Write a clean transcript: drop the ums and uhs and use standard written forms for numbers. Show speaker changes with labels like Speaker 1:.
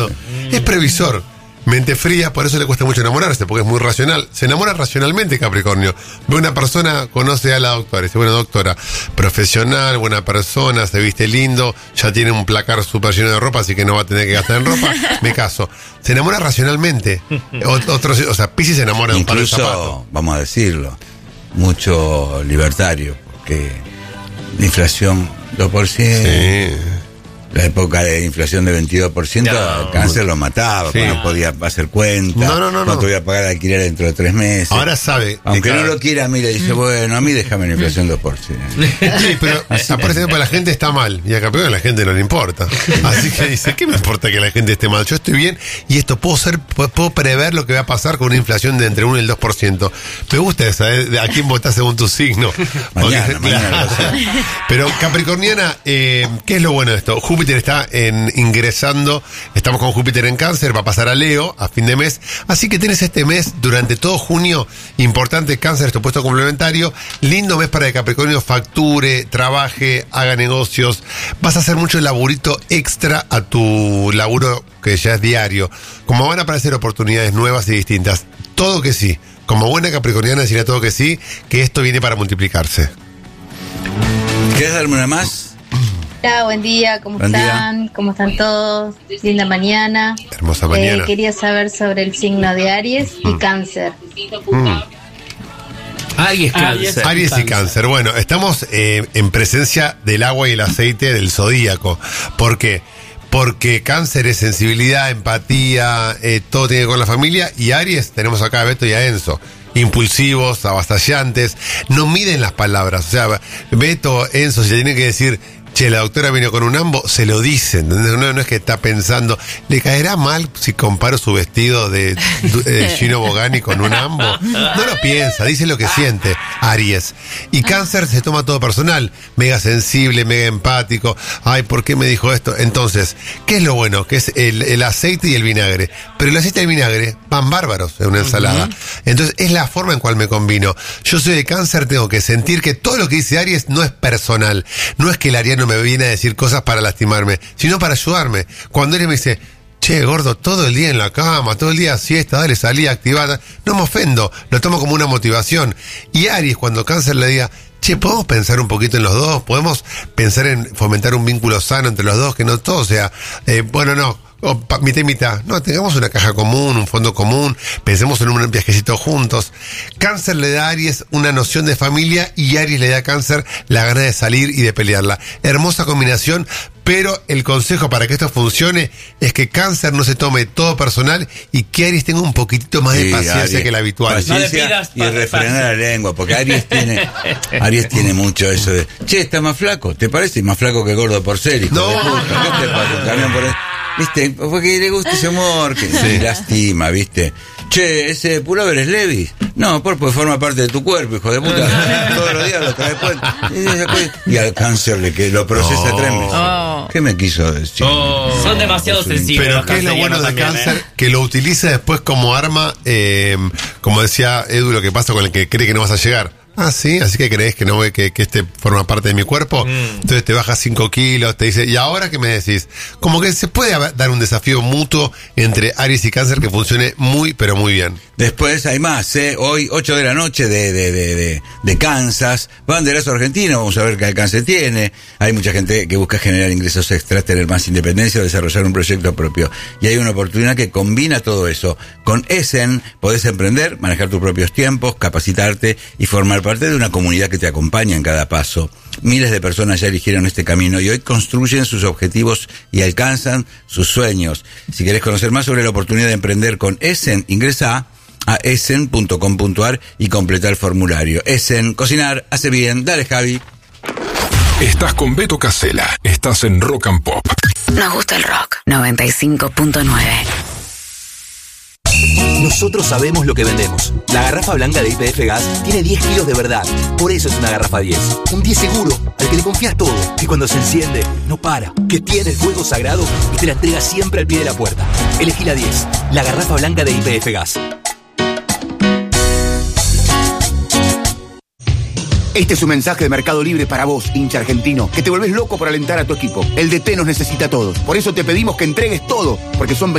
Speaker 1: Es previsor. Mente fría, por eso le cuesta mucho enamorarse, porque es muy racional. Se enamora racionalmente, Capricornio. Ve una persona, conoce a la doctora, dice, bueno, doctora, profesional, buena persona, se viste lindo, ya tiene un placar súper lleno de ropa, así que no va a tener que gastar en ropa, me caso. Se enamora racionalmente. O sea, Piscis se enamora de un par de zapatos.
Speaker 2: Incluso, vamos a decirlo, mucho libertario, porque la inflación 2%. Sí. La época de inflación de 22%, el cáncer lo mataba, sí. No podía hacer cuenta, no te voy a pagar alquiler dentro de 3 meses.
Speaker 1: Ahora sabe.
Speaker 2: Aunque no lo quiera, a mí le dice, bueno, a mí déjame la inflación 2%.
Speaker 1: Sí, pero aparte para la gente está mal, y a Capricornio a la gente no le importa. Así que dice, ¿qué me importa que la gente esté mal? Yo estoy bien, y esto puedo prever lo que va a pasar con una inflación de entre 1 y el 2%. Me gusta esa, ¿a quién votás según tu signo?
Speaker 2: Mañana.
Speaker 1: Pero Capricorniana, ¿qué es lo bueno de esto? Júpiter está ingresando, estamos con Júpiter en Cáncer, va a pasar a Leo a fin de mes, así que tienes este mes, durante todo junio, importante Cáncer, es tu puesto complementario, lindo mes para que Capricornio facture, trabaje, haga negocios, vas a hacer mucho laburito extra a tu laburo que ya es diario, como van a aparecer oportunidades nuevas y distintas, todo que sí, como buena capricorniana decirle a todo que sí, que esto viene para multiplicarse.
Speaker 2: ¿Quieres darme una más?
Speaker 3: Hola, buen día, ¿cómo están? ¿Cómo están todos? Linda mañana.
Speaker 1: Hermosa mañana.
Speaker 3: Quería saber sobre el signo de Aries y Cáncer.
Speaker 1: Aries y Cáncer. Bueno, estamos en presencia del agua y el aceite del zodíaco. ¿Por qué? Porque Cáncer es sensibilidad, empatía, todo tiene que ver con la familia. Y Aries, tenemos acá a Beto y a Enzo. Impulsivos, avasallantes, no miden las palabras. O sea, Beto, Enzo, si le tienen que decir, che, la doctora vino con un ambo, se lo dicen. No es que está pensando, ¿le caerá mal si comparo su vestido de Gino Bogani con un ambo? No lo piensa, dice lo que siente. Aries. Y Cáncer se toma todo personal, mega sensible, mega empático. Ay, ¿por qué me dijo esto? Entonces, ¿qué es lo bueno? Que es el aceite y el vinagre. Pero el aceite y el vinagre van bárbaros en una ensalada. Entonces, es la forma en cual me combino. Yo soy de Cáncer, tengo que sentir que todo lo que dice Aries no es personal. No es que el ariano me viene a decir cosas para lastimarme, sino para ayudarme. Cuando Aries me dice, che, gordo, todo el día en la cama, todo el día siesta, dale, salí, activada, no me ofendo, lo tomo como una motivación. Y Aries, cuando Cáncer le diga, che, ¿podemos pensar un poquito en los dos? ¿Podemos pensar en fomentar un vínculo sano entre los dos? Que no todo sea, mitad y mitad. No, tengamos una caja común, un fondo común, pensemos en un viajecito juntos. Cáncer le da a Aries una noción de familia y Aries le da a Cáncer la gana de salir y de pelearla. Hermosa combinación, pero el consejo para que esto funcione es que Cáncer no se tome todo personal y que Aries tenga un poquitito más de paciencia, Aries, que la habitual.
Speaker 2: Paciencia y refrenar la lengua, porque Aries tiene mucho eso de, che, está más flaco, ¿te parece? Más flaco que Gordo Porcel, hijo de puta. ¿Qué te pasa? Un camión por ahí. ¿Viste? Porque le gusta ese humor que sí. Lastima, ¿viste? Che, ese pullover es Levi's. No, porque forma parte de tu cuerpo, hijo de puta. Todos los días lo traes puesto. Y al Cáncer lo procesa 3 meses. ¿Qué me quiso decir?
Speaker 4: Son demasiado sensibles.
Speaker 1: Pero ¿qué es lo bueno de Cáncer? Que lo utiliza después como arma, como decía Edu, lo que pasa con el que cree que no vas a llegar. Ah, sí, así que crees que no ve que este forma parte de mi cuerpo. Entonces te bajas 5 kilos, te dice, ¿y ahora qué me decís? Como que se puede dar un desafío mutuo entre Aries y Cáncer que funcione muy, pero muy bien.
Speaker 2: Después hay más, hoy 8 de la noche de Kansas, banderazo argentino, vamos a ver qué alcance tiene. Hay mucha gente que busca generar ingresos extras, tener más independencia, desarrollar un proyecto propio. Y hay una oportunidad que combina todo eso. Con Essen podés emprender, manejar tus propios tiempos, capacitarte y formar parte de una comunidad que te acompaña en cada paso. Miles de personas ya eligieron este camino y hoy construyen sus objetivos y alcanzan sus sueños. Si querés conocer más sobre la oportunidad de emprender con Essen, ingresa a essen.com.ar y completa el formulario. Essen, cocinar hace bien. Dale, Javi.
Speaker 5: Estás con Beto Casella. Estás en Rock and Pop.
Speaker 6: Nos gusta el rock. 95.9.
Speaker 7: Nosotros sabemos lo que vendemos. La garrafa blanca de YPF Gas tiene 10 kilos de verdad. Por eso es una garrafa 10. Un 10 seguro, al que le confías todo. Que cuando se enciende, no para. Que tiene el fuego sagrado y te la entrega siempre al pie de la puerta. Elegí la 10. La garrafa blanca de YPF Gas.
Speaker 8: Este es un mensaje de Mercado Libre para vos, hincha argentino, que te volvés loco por alentar a tu equipo. El DT nos necesita a todos. Por eso te pedimos que entregues todo, porque son